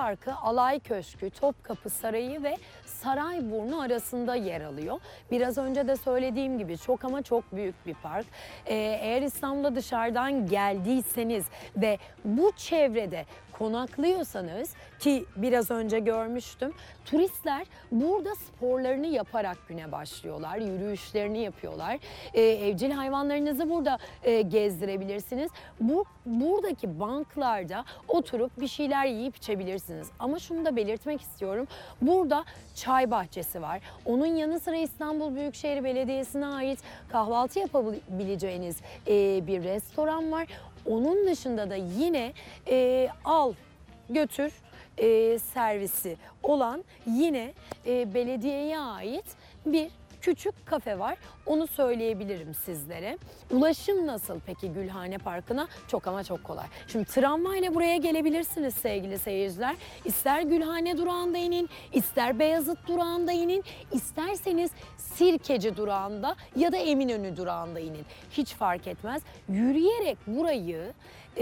Parkı Alay Köşkü, Topkapı Sarayı ve Sarayburnu arasında yer alıyor. Biraz önce de söylediğim gibi çok ama çok büyük bir park. Eğer İstanbul'a dışarıdan geldiyseniz ve bu çevrede konaklıyorsanız, ki biraz önce görmüştüm, turistler burada sporlarını yaparak güne başlıyorlar, yürüyüşlerini yapıyorlar. Evcil hayvanlarınızı burada gezdirebilirsiniz. Buradaki banklarda oturup bir şeyler yiyip içebilirsiniz. Ama şunu da belirtmek istiyorum. Burada çay bahçesi var. Onun yanı sıra İstanbul Büyükşehir Belediyesi'ne ait kahvaltı yapabileceğiniz bir restoran var. Onun dışında da yine al götür servisi olan yine belediyeye ait bir küçük kafe var. Onu söyleyebilirim sizlere. Ulaşım nasıl peki Gülhane Parkı'na? Çok ama çok kolay. Şimdi tramvayla buraya gelebilirsiniz sevgili seyirciler. İster Gülhane durağında inin, ister Beyazıt durağında inin, isterseniz Sirkeci durağında ya da Eminönü durağında inin. Hiç fark etmez. Yürüyerek burayı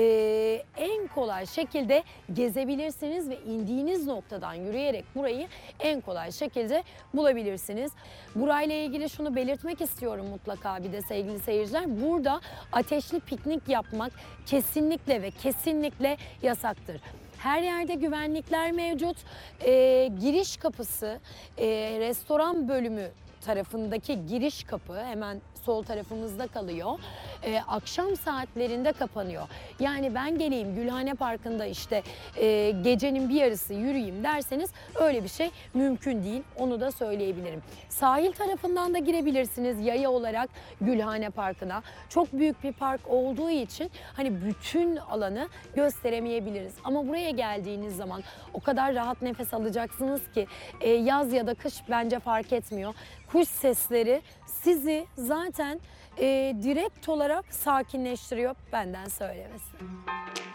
en kolay şekilde gezebilirsiniz ve indiğiniz noktadan yürüyerek burayı en kolay şekilde bulabilirsiniz. Burayla ilgili şunu belirtmek istiyorum mutlaka bir de sevgili seyirciler. Burada ateşli piknik yapmak kesinlikle ve kesinlikle yasaktır. Her yerde güvenlikler mevcut. Giriş kapısı, restoran bölümü tarafındaki giriş kapı hemen sol tarafımızda kalıyor. Akşam saatlerinde kapanıyor. Yani ben geleyim Gülhane Parkı'nda işte gecenin bir yarısı yürüyeyim derseniz öyle bir şey mümkün değil. Onu da söyleyebilirim. Sahil tarafından da girebilirsiniz yaya olarak Gülhane Parkı'na. Çok büyük bir park olduğu için hani bütün alanı gösteremeyebiliriz. Ama buraya geldiğiniz zaman o kadar rahat nefes alacaksınız ki yaz ya da kış bence fark etmiyor. Kuş sesleri sizi zaten direkt olarak sakinleştiriyor, benden söylemesi.